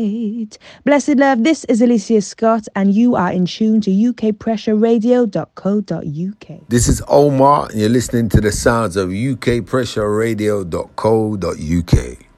Blessed love, this is Alicia Scott, and you are in tune to ukpressureradio.co.uk. This is Omar, and you're listening to the sounds of ukpressureradio.co.uk.